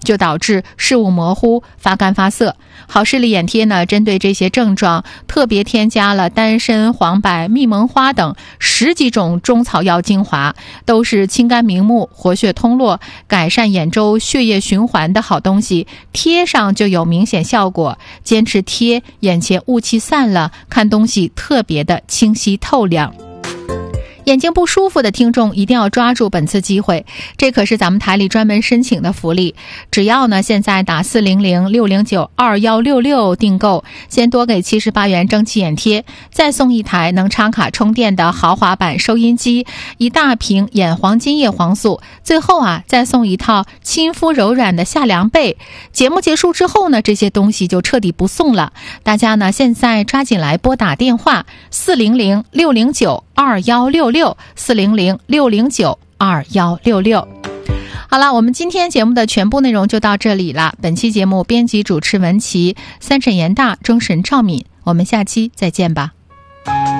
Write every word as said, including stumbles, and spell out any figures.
就导致视物模糊、发干发涩。好视力眼贴呢，针对这些症状特别添加了丹参、黄柏、蜜蒙花等十几种中草药精华，都是清肝明目、活血通络、改善眼周血液循环的好东西，贴上就有明显效果。坚持贴，眼前雾气散了，看东西特别的清晰透亮。眼睛不舒服的听众一定要抓住本次机会，这可是咱们台里专门申请的福利。只要呢现在打四零零六零九二一六六订购，先多给七十八元蒸汽眼贴，再送一台能插卡充电的豪华版收音机，一大瓶眼黄金叶黄素，最后啊再送一套亲肤柔软的夏凉被。节目结束之后呢，这些东西就彻底不送了。大家呢现在抓紧来拨打电话四零零六零九二一六六四零零六零九二一六六。好了，我们今天节目的全部内容就到这里了。本期节目编辑主持文琪，三审严大，终审赵敏。我们下期再见吧。